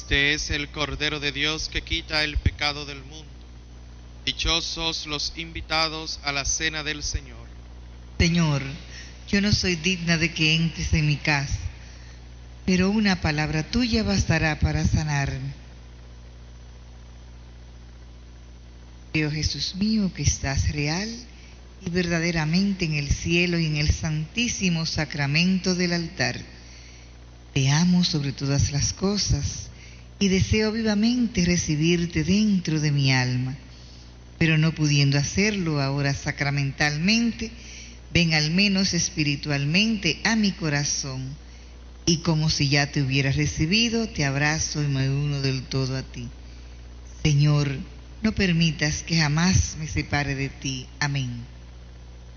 Este es el Cordero de Dios que quita el pecado del mundo. Dichosos los invitados a la cena del Señor. Señor, yo no soy digna de que entres en mi casa, pero una palabra tuya bastará para sanarme. Creo, Jesús mío, que estás real y verdaderamente en el cielo y en el santísimo sacramento del altar. Te amo sobre todas las cosas y deseo vivamente recibirte dentro de mi alma, pero no pudiendo hacerlo ahora sacramentalmente, ven al menos espiritualmente a mi corazón, y como si ya te hubieras recibido, te abrazo y me uno del todo a ti. Señor, no permitas que jamás me separe de ti. Amén.